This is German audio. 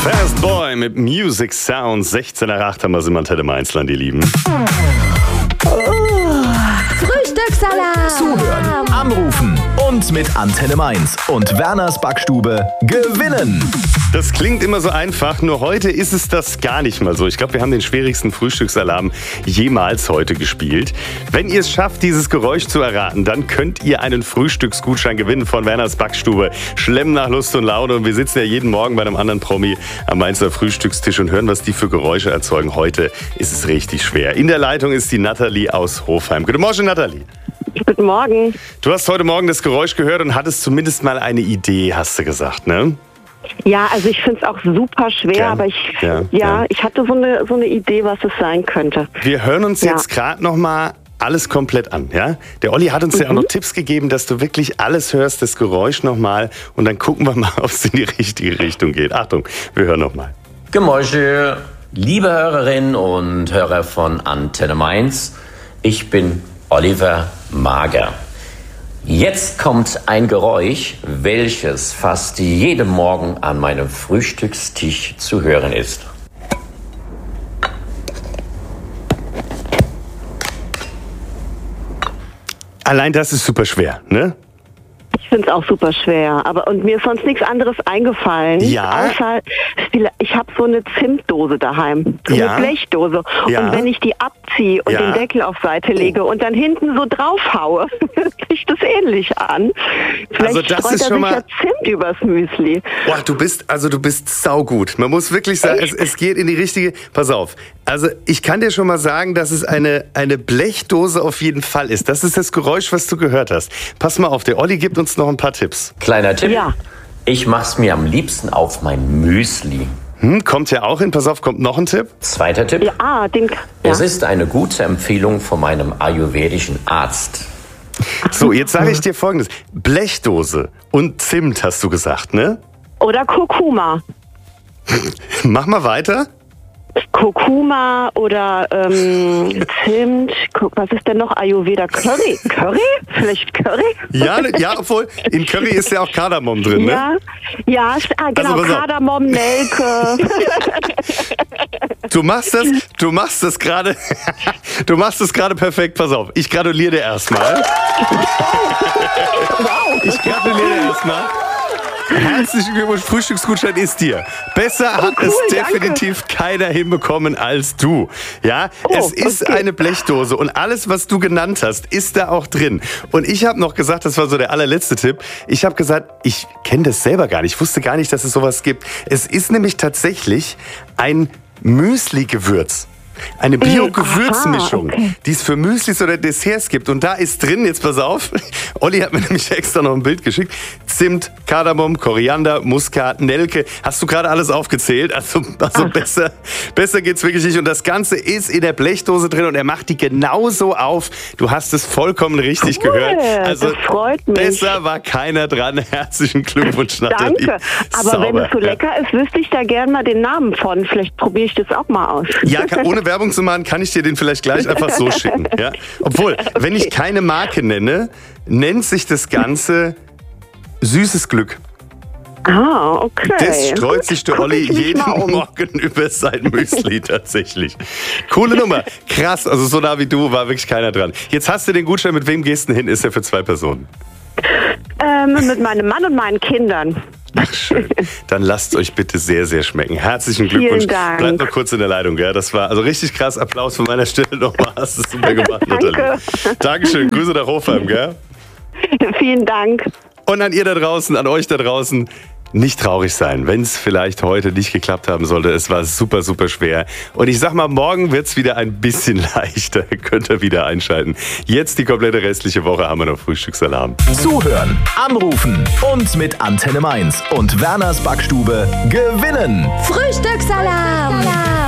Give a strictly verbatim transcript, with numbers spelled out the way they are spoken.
Fast Boy mit Music Sound. sechzehn nach acht haben wir sie im Antenne Mainzland, ihr Lieben. Frühstückssalat. Zuhören, anrufen und mit Antenne Mainz und Werners Backstube gewinnen. Das klingt immer so einfach, nur heute ist es das gar nicht mal so. Ich glaube, wir haben den schwierigsten Frühstücksalarm jemals heute gespielt. Wenn ihr es schafft, dieses Geräusch zu erraten, dann könnt ihr einen Frühstücksgutschein gewinnen von Werners Backstube. Schlemm nach Lust und Laune. Und wir sitzen ja jeden Morgen bei einem anderen Promi am Mainzer Frühstückstisch und hören, was die für Geräusche erzeugen. Heute ist es richtig schwer. In der Leitung ist die Nathalie aus Hofheim. Guten Morgen, Nathalie. Guten Morgen. Du hast heute Morgen das Geräusch gehört und hattest zumindest mal eine Idee, hast du gesagt, ne? Ja, also ich finde es auch super schwer, Ja, aber ich, ja, ja, ja. ich hatte so eine, so eine Idee, was es sein könnte. Wir hören uns Ja. jetzt gerade noch mal alles komplett an, ja? Der Olli hat uns ja auch noch Tipps gegeben, dass du wirklich alles hörst, das Geräusch noch mal, und dann gucken wir mal, ob es in die richtige Richtung geht. Achtung, wir hören noch mal. Gemäusche, liebe Hörerinnen und Hörer von Antenne Mainz, ich bin Oliver Mager. Jetzt kommt ein Geräusch, welches fast jeden Morgen an meinem Frühstückstisch zu hören ist. Allein das ist super schwer, ne? Ich finde es auch super schwer, aber und mir ist sonst nichts anderes eingefallen. Ja. Außer, ich habe so eine Zimtdose daheim, so Ja. eine Blechdose. Ja. Und wenn ich die abziehe und Ja. den Deckel auf Seite lege und dann hinten so draufhaue, riecht das ähnlich an. Vielleicht Also das streut ist er schon sich mal- ja Zimt übers Müsli. Boah, du bist, also du bist saugut. Man muss wirklich sagen, es, es geht in die richtige. Pass auf. Also ich kann dir schon mal sagen, dass es eine, eine Blechdose auf jeden Fall ist. Das ist das Geräusch, was du gehört hast. Pass mal auf, der Olli gibt uns noch ein paar Tipps. Kleiner Tipp, Ja. ich mach's mir am liebsten auf mein Müsli. Hm, kommt ja auch hin. Pass auf, kommt noch ein Tipp. Zweiter Tipp, Ja, ah, den, ja. es ist eine gute Empfehlung von meinem ayurvedischen Arzt. So, jetzt sage ich dir Folgendes. Blechdose und Zimt hast du gesagt, ne? Oder Kurkuma. Mach mal weiter. Kurkuma oder ähm, Zimt. Guck, was ist denn noch? Ayurveda Curry? Curry? Vielleicht Curry? Ja, ne- ja, obwohl in Curry ist ja auch Kardamom drin, ne? Ja, ja, ah, genau, Also pass auf. Kardamom, Nelke. Du machst das, du machst das gerade, du machst das gerade perfekt. Pass auf, ich gratuliere dir erstmal. Ich gratuliere dir erstmal. Herzlichen Glückwunsch, Frühstücksgutschein ist dir. Besser hat cool, es danke. definitiv keiner hinbekommen als du. Ja, es ist okay. eine Blechdose und alles, was du genannt hast, ist da auch drin. Und ich habe noch gesagt, das war so der allerletzte Tipp, ich habe gesagt, ich kenne das selber gar nicht, ich wusste gar nicht, dass es sowas gibt. Es ist nämlich tatsächlich ein Müsli-Gewürz. Eine Bio-Gewürzmischung, aha, okay. die es für Müslis oder Desserts gibt. Und da ist drin, jetzt pass auf, Olli hat mir nämlich extra noch ein Bild geschickt, Zimt, Kardamom, Koriander, Muskat, Nelke. Hast du gerade alles aufgezählt? Also, also besser, besser geht's wirklich nicht. Und das Ganze ist in der Blechdose drin und er macht die genauso auf. Du hast es vollkommen richtig Cool, gehört. Also das freut mich. besser war keiner dran. Herzlichen Glückwunsch, Nathalie. Danke. Aber Sauber. wenn es so Ja. lecker ist, wüsste ich da gern mal den Namen von. Vielleicht probiere ich das auch mal aus. Ja, kann, ohne Werbung zu machen, kann ich dir den vielleicht gleich einfach so schicken. Ja? Obwohl, wenn ich keine Marke nenne, nennt sich das Ganze Süßes Glück. Ah, okay. Das streut sich der Guck Olli ich mich jeden mal um. Morgen über sein Müsli tatsächlich. Coole Nummer. Krass, also so nah wie du war wirklich keiner dran. Jetzt hast du den Gutschein, mit wem gehst du denn hin? Ist er für zwei Personen? Ähm, mit meinem Mann und meinen Kindern. Ach, schön. Dann lasst euch bitte sehr, sehr schmecken. Herzlichen Vielen Glückwunsch. Dank. Bleibt noch kurz in der Leitung, gell? Das war also richtig krass. Applaus von meiner Stelle nochmal. Hast du super gemacht, Danke. Nathalie. Dankeschön. Grüße nach Hofheim, gell? Vielen Dank. Und an ihr da draußen, an euch da draußen, nicht traurig sein, wenn es vielleicht heute nicht geklappt haben sollte. Es war super, super schwer. Und ich sag mal, morgen wird es wieder ein bisschen leichter. Könnt ihr wieder einschalten. Jetzt die komplette restliche Woche haben wir noch Frühstücksalarm. Zuhören, anrufen und mit Antenne Mainz und Werners Backstube gewinnen. Frühstücksalarm.